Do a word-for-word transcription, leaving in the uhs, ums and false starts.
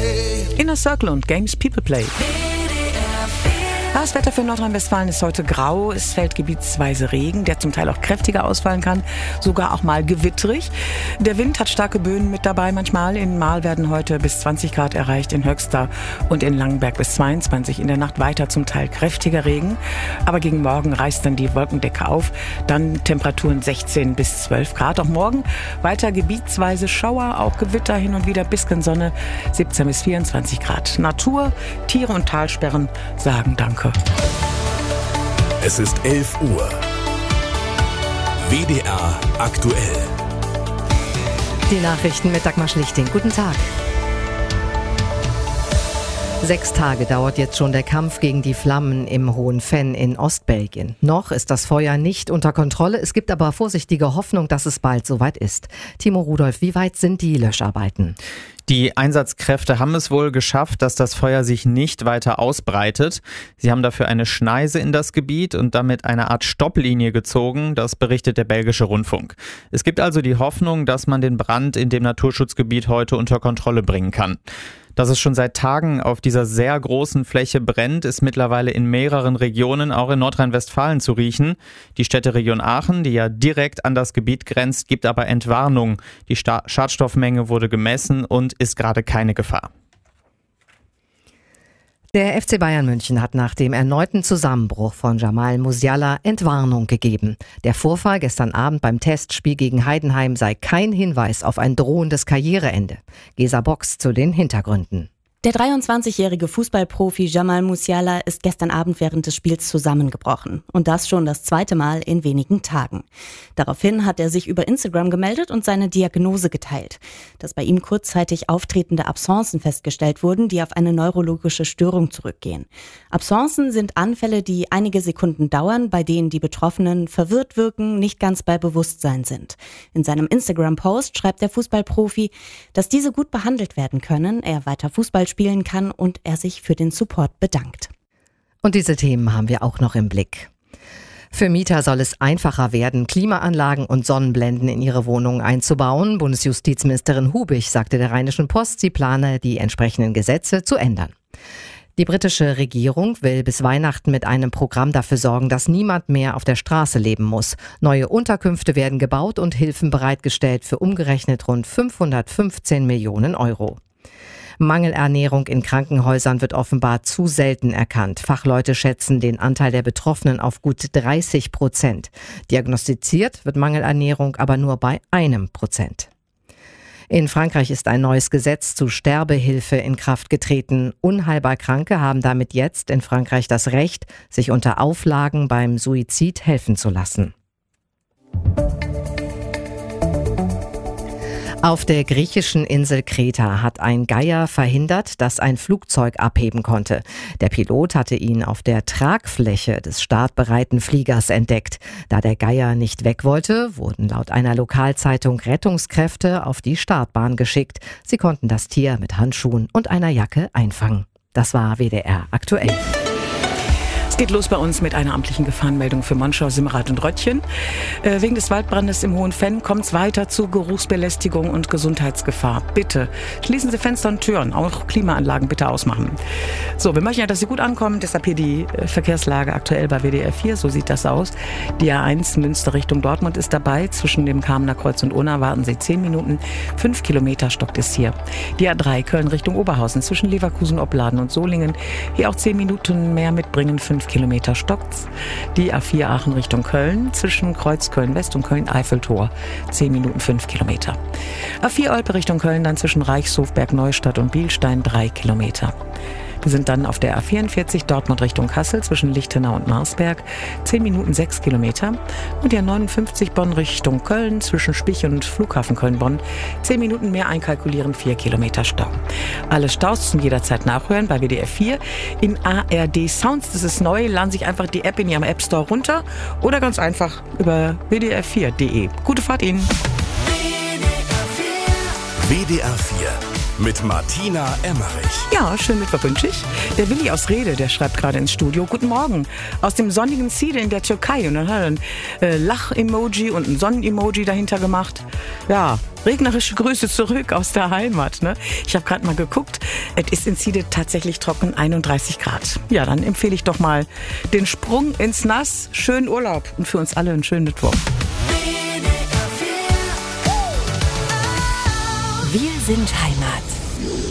Inner Circle und Games People Play. Das Wetter für Nordrhein-Westfalen ist heute grau. Es fällt gebietsweise Regen, der zum Teil auch kräftiger ausfallen kann, sogar auch mal gewitterig. Der Wind hat starke Böen mit dabei manchmal. In Marl werden heute bis zwanzig Grad erreicht, in Höxter und in Langenberg bis zweiundzwanzig. In der Nacht weiter zum Teil kräftiger Regen. Aber gegen Morgen reißt dann die Wolkendecke auf. Dann Temperaturen sechzehn bis zwölf Grad. Auch morgen weiter gebietsweise Schauer, auch Gewitter, hin und wieder bisschen Sonne, siebzehn bis vierundzwanzig Grad. Natur, Tiere und Talsperren sagen Danke. Es ist elf Uhr. W D R aktuell. Die Nachrichten mit Dagmar Schlichting. Guten Tag. Sechs Tage dauert jetzt schon der Kampf gegen die Flammen im Hohen Venn in Ostbelgien. Noch ist das Feuer nicht unter Kontrolle. Es gibt aber vorsichtige Hoffnung, dass es bald soweit ist. Timo Rudolph, wie weit sind die Löscharbeiten? Die Einsatzkräfte haben es wohl geschafft, dass das Feuer sich nicht weiter ausbreitet. Sie haben dafür eine Schneise in das Gebiet und damit eine Art Stopplinie gezogen, das berichtet der belgische Rundfunk. Es gibt also die Hoffnung, dass man den Brand in dem Naturschutzgebiet heute unter Kontrolle bringen kann. Dass es schon seit Tagen auf dieser sehr großen Fläche brennt, ist mittlerweile in mehreren Regionen, auch in Nordrhein-Westfalen, zu riechen. Die Städteregion Aachen, die ja direkt an das Gebiet grenzt, gibt aber Entwarnung. Die Sta- Schadstoffmenge wurde gemessen und ist gerade keine Gefahr. Der F C Bayern München hat nach dem erneuten Zusammenbruch von Jamal Musiala Entwarnung gegeben. Der Vorfall gestern Abend beim Testspiel gegen Heidenheim sei kein Hinweis auf ein drohendes Karriereende. Gesa Box zu den Hintergründen. Der dreiundzwanzigjährige Fußballprofi Jamal Musiala ist gestern Abend während des Spiels zusammengebrochen. Und das schon das zweite Mal in wenigen Tagen. Daraufhin hat er sich über Instagram gemeldet und seine Diagnose geteilt. Dass bei ihm kurzzeitig auftretende Absencen festgestellt wurden, die auf eine neurologische Störung zurückgehen. Absencen sind Anfälle, die einige Sekunden dauern, bei denen die Betroffenen verwirrt wirken, nicht ganz bei Bewusstsein sind. In seinem Instagram-Post schreibt der Fußballprofi, dass diese gut behandelt werden können, er weiter Fußball spielen kann und er sich für den Support bedankt. Und diese Themen haben wir auch noch im Blick. Für Mieter soll es einfacher werden, Klimaanlagen und Sonnenblenden in ihre Wohnungen einzubauen. Bundesjustizministerin Hubig sagte der Rheinischen Post, sie plane, die entsprechenden Gesetze zu ändern. Die britische Regierung will bis Weihnachten mit einem Programm dafür sorgen, dass niemand mehr auf der Straße leben muss. Neue Unterkünfte werden gebaut und Hilfen bereitgestellt für umgerechnet rund fünfhundertfünfzehn Millionen Euro. Mangelernährung in Krankenhäusern wird offenbar zu selten erkannt. Fachleute schätzen den Anteil der Betroffenen auf gut dreißig Prozent. Diagnostiziert wird Mangelernährung aber nur bei einem Prozent. In Frankreich ist ein neues Gesetz zu Sterbehilfe in Kraft getreten. Unheilbar Kranke haben damit jetzt in Frankreich das Recht, sich unter Auflagen beim Suizid helfen zu lassen. Auf der griechischen Insel Kreta hat ein Geier verhindert, dass ein Flugzeug abheben konnte. Der Pilot hatte ihn auf der Tragfläche des startbereiten Fliegers entdeckt. Da der Geier nicht weg wollte, wurden laut einer Lokalzeitung Rettungskräfte auf die Startbahn geschickt. Sie konnten das Tier mit Handschuhen und einer Jacke einfangen. Das war W D R aktuell. Es geht los bei uns mit einer amtlichen Gefahrenmeldung für Monschau, Simmerath und Röttchen. Äh, wegen des Waldbrandes im Hohen Venn kommt es weiter zu Geruchsbelästigung und Gesundheitsgefahr. Bitte schließen Sie Fenster und Türen, auch Klimaanlagen bitte ausmachen. So, wir möchten ja, dass Sie gut ankommen, deshalb hier die äh, Verkehrslage aktuell bei W D R vier, so sieht das aus. Die A eins Münster Richtung Dortmund ist dabei, zwischen dem Kamener Kreuz und Unna warten Sie zehn Minuten, fünf Kilometer stockt es hier. Die A drei Köln Richtung Oberhausen, zwischen Leverkusen, Opladen und Solingen, hier auch zehn Minuten mehr mitbringen, fünf Kilometer stockt's. Die A vier Aachen Richtung Köln, zwischen Kreuz Köln-West und Köln-Eiffeltor, zehn Minuten, fünf Kilometer. A vier Olpe Richtung Köln, dann zwischen Reichshof, Bergneustadt und Bielstein, drei Kilometer. Wir sind dann auf der A vierundvierzig Dortmund Richtung Kassel, zwischen Lichtenau und Marsberg, zehn Minuten, sechs Kilometer. Und die A neunundfünfzig Bonn Richtung Köln, zwischen Spich und Flughafen Köln-Bonn, zehn Minuten mehr einkalkulieren, vier Kilometer Stau. Alle Staus zum jederzeit nachhören bei W D R vier in A R D Sounds. Das ist neu, laden sich einfach die App in Ihrem App Store runter oder ganz einfach über w d r vier punkt d e. Gute Fahrt Ihnen! W D R vier mit Martina Emmerich. Ja, schönen Mittwoch wünsche ich. Der Willi aus Rede, der schreibt gerade ins Studio. Guten Morgen. Aus dem sonnigen Side in der Türkei. Und dann hat er ein äh, Lach-Emoji und ein Sonnen-Emoji dahinter gemacht. Ja, regnerische Grüße zurück aus der Heimat. Ne? Ich habe gerade mal geguckt. Es ist in Side tatsächlich trocken, einunddreißig Grad. Ja, dann empfehle ich doch mal den Sprung ins Nass. Schönen Urlaub und für uns alle einen schönen Mittwoch. Wir sind Heimat.